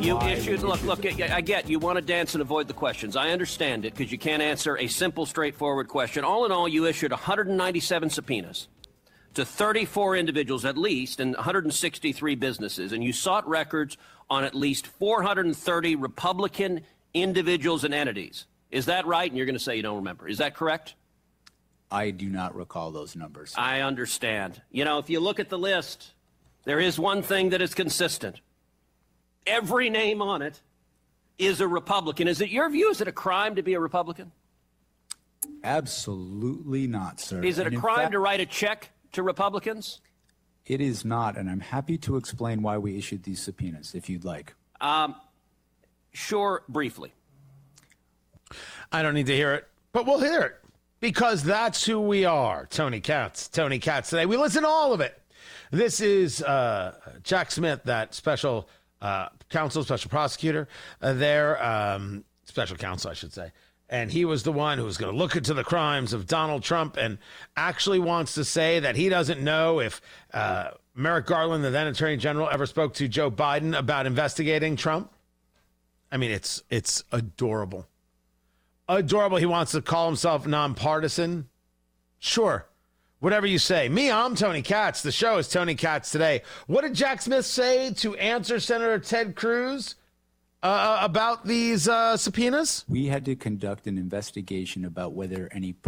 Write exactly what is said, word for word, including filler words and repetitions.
You issued, look, look, I get you want to dance and avoid the questions. I understand it because you can't answer a simple, straightforward question. All in all, you issued one hundred ninety-seven subpoenas to thirty-four individuals at least and one hundred sixty-three businesses, and you sought records on at least four hundred thirty Republican individuals and entities. Is that right? And you're going to say you don't remember. Is that correct? I do not recall those numbers. I understand. You know, if you look at the list, there is one thing that is consistent. Every name on it is a Republican. Is it your view? Is it a crime to be a Republican? Absolutely not, sir. Is it And a in crime fact, to write a check to Republicans? It is not, and I'm happy to explain why we issued these subpoenas, if you'd like. Um, sure, briefly. I don't need to hear it, but we'll hear it because that's who we are. Tony Katz. Tony Katz today. We listen to all of it. This is uh, Jack Smith, that special uh, counsel, special prosecutor uh, there, um, special counsel, I should say. And he was the one who was going to look into the crimes of Donald Trump and actually wants to say that he doesn't know if uh, Merrick Garland, the then Attorney General, ever spoke to Joe Biden about investigating Trump. I mean, it's it's adorable. Adorable. He wants to call himself nonpartisan. Sure. Whatever you say. Me, I'm Tony Katz. The show is Tony Katz Today. What did Jack Smith say to answer Senator Ted Cruz uh, about these uh, subpoenas? We had to conduct an investigation about whether any